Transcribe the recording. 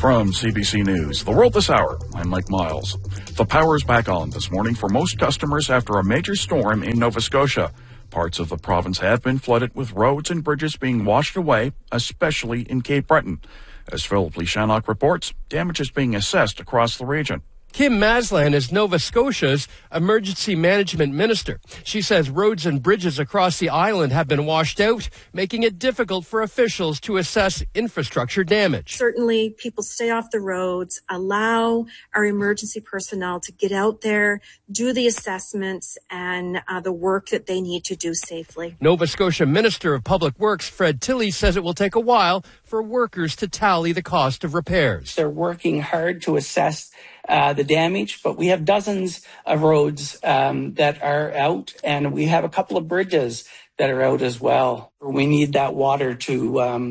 From CBC News, The World This Hour, I'm Mike Miles. The power's back on this morning for most customers after a major storm in Nova Scotia. Parts of the province have been flooded with roads and bridges being washed away, especially in Cape Breton. As Philip Lishanok reports, damage is being assessed across the region. Kim Maslan is Nova Scotia's emergency management minister. She says roads and bridges across the island have been washed out, making it difficult for officials to assess infrastructure damage. Certainly, people stay off the roads, allow our emergency personnel to get out there, do the assessments and the work that they need to do safely. Nova Scotia Minister of Public Works Fred Tilley says it will take a while for workers to tally the cost of repairs. They're working hard to assess the damage, but we have dozens of roads that are out, and we have a couple of bridges that are out as well. We need that water to